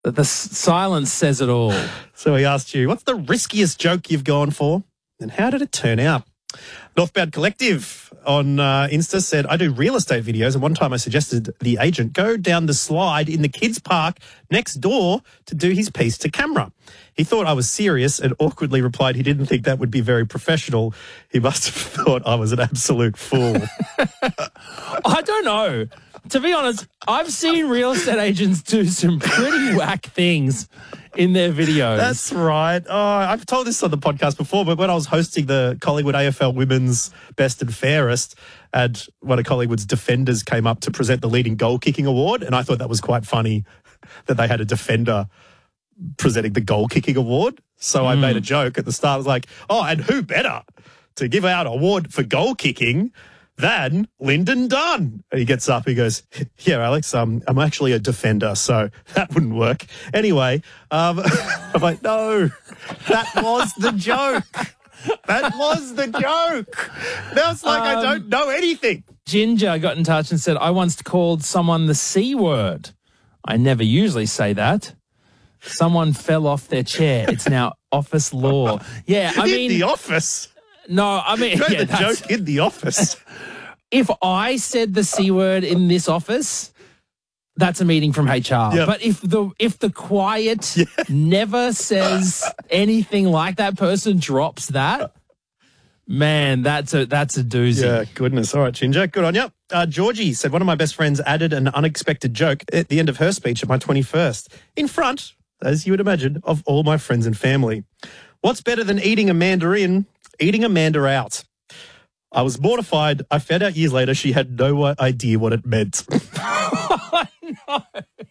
The silence says it all. So he asked you, what's the riskiest joke you've gone for? And how did it turn out? Northbound Collective on Insta said, I do real estate videos, and one time I suggested the agent go down the slide in the kids' park next door to do his piece to camera. He thought I was serious and awkwardly replied he didn't think that would be very professional. He must have thought I was an absolute fool. I don't know. To be honest, I've seen real estate agents do some pretty whack things in their videos. That's right. Oh, I've told this on the podcast before, but when I was hosting the Collingwood AFL Women's Best and Fairest, and one of Collingwood's defenders came up to present the leading goal kicking award, and I thought that was quite funny that they had a defender presenting the goal kicking award. So I made a joke at the start. I was like, oh, and who better to give out an award for goal kicking than Lyndon Dunn? And he gets up, he goes, yeah, Alex, I'm actually a defender, so that wouldn't work. Anyway, I'm like, no, that was the joke. That was the joke. Now it's like I don't know anything. Ginger got in touch and said, I once called someone the C word. I never usually say that. Someone fell off their chair. It's now office law. Yeah, I mean... In the office? No, I mean... The joke in the office. If I said the C word in this office, that's a meeting from HR. Yep. But if the quiet never says anything like that person drops that, man, that's a doozy. Yeah, goodness. All right, Ginger, good on you. Georgie said, one of my best friends added an unexpected joke at the end of her speech at my 21st, in front, as you would imagine, of all my friends and family. What's better than eating Amanda in? Eating Amanda out. I was mortified. I found out years later she had no idea what it meant. Oh, no.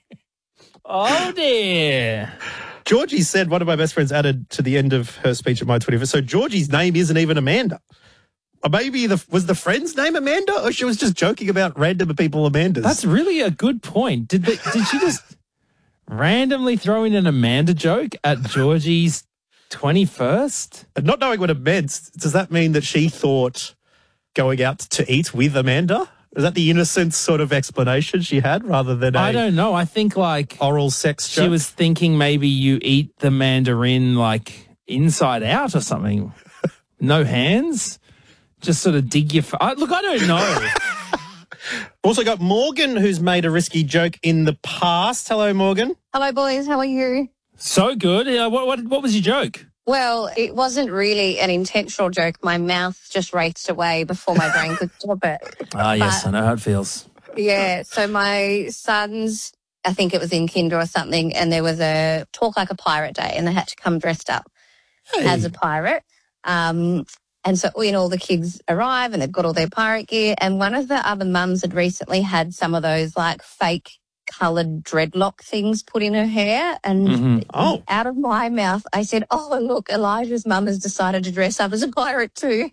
Oh, dear. Georgie said one of my best friends added to the end of her speech at my 21st. So Georgie's name isn't even Amanda. Or maybe was the friend's name Amanda, or she was just joking about random people Amandas? That's really a good point. Did she just randomly throw in an Amanda joke at Georgie's 21st? And not knowing what it meant, does that mean that she thought going out to eat with Amanda? Is that the innocent sort of explanation she had rather than I don't know. I think like oral sex joke? She was thinking maybe you eat the mandarin like inside out or something. No hands? Just sort of dig your... Look, I don't know. Also got Morgan, who's made a risky joke in the past. Hello, Morgan. Hello, boys. How are you? So good. What was your joke? Well, it wasn't really an intentional joke. My mouth just raced away before my brain could stop it. Yes, I know how it feels. Yeah, so my sons, I think it was in kinder or something, and there was a Talk Like a Pirate Day, and they had to come dressed up as a pirate. And so all the kids arrive, and they've got all their pirate gear, and one of the other mums had recently had some of those, like, fake coloured dreadlock things put in her hair, and out of my mouth I said, oh, look, Elijah's mum has decided to dress up as a pirate too.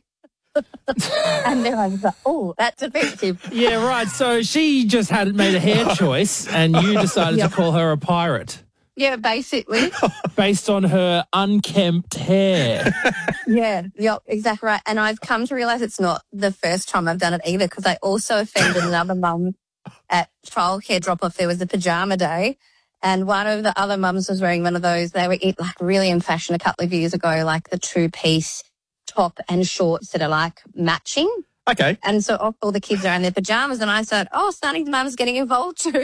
And then I was like, oh, that's offensive. Yeah, right. So she just had made a hair choice and you decided to call her a pirate. Yeah, basically. Based on her unkempt hair. Yeah, exactly right. And I've come to realise it's not the first time I've done it either, because I also offended another mum at childcare drop-off. There was a pyjama day, and one of the other mums was wearing one of those. They were like really in fashion a couple of years ago, like the two-piece top and shorts that are like matching. Okay. And so all the kids are in their pyjamas, and I said, oh, Sonny's mum's getting involved too.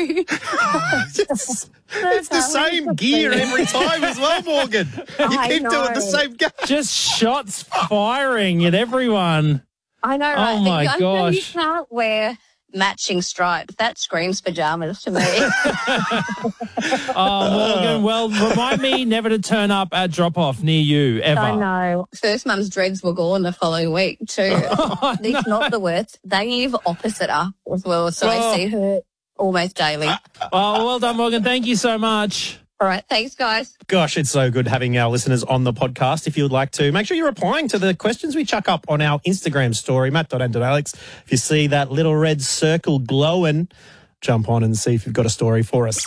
It's the same gear every time as well, Morgan. You keep doing the same game. Just shots firing at everyone. I know, right? Oh, my gosh. You can't wear matching stripes. That screams pyjamas to me. Oh, Morgan, well, remind me never to turn up at drop-off near you, ever. I know. First mum's dreads were gone the following week too. It's not the worst. They live opposite her as well, so I see her almost daily. Oh, well done, Morgan. Thank you so much. All right, thanks, guys. Gosh, it's so good having our listeners on the podcast. If you would like to, make sure you're replying to the questions we chuck up on our Instagram story, matt.and.alex. If you see that little red circle glowing, jump on and see if you've got a story for us.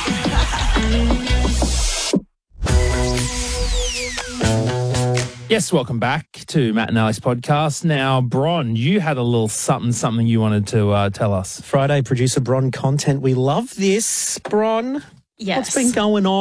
Yes, welcome back to Matt and Alex podcast. Now, Bron, you had a little something you wanted to tell us. Friday, producer Bron content. We love this, Bron. Yes. What's been going on?